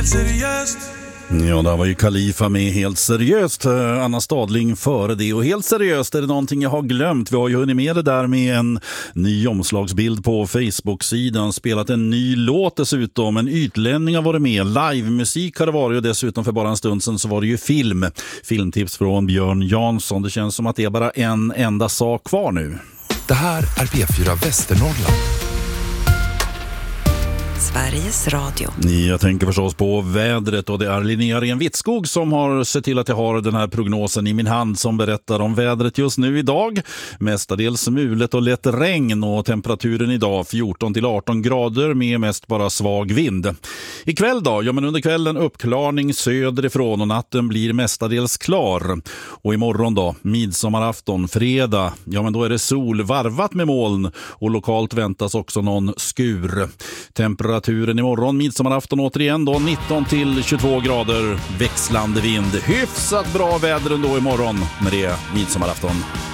helt seriöst. Ja, det var ju Khalifa med Helt seriöst. Anna Stadling före det. Och helt seriöst är det någonting jag har glömt. Vi har ju hunnit med det där med en ny omslagsbild på Facebook-sidan. Spelat en ny låt dessutom. En ytlänning har varit med. Livemusik har det varit och dessutom för bara en stund sedan så var det ju film. Filmtips från Björn Jansson. Det känns som att det är bara en enda sak kvar nu. Det här är P4 Västernorrland. Sveriges Radio. Jag tänker förstås på vädret och det är Linnea Renvitskog som har sett till att jag har den här prognosen i min hand som berättar om vädret just nu idag. Mestadels mulet och lätt regn och temperaturen idag 14-18 grader med mest bara svag vind. Ikväll då? Ja, men under kvällen uppklarning söderifrån och natten blir mestadels klar. Och imorgon då? Midsommarafton, fredag. Ja, men då är det sol varvat med moln och lokalt väntas också någon skur. Temperaturen imorgon, midsommarafton återigen då 19-22 grader, växlande vind. Hyfsat bra väder ändå imorgon när det är midsommarafton.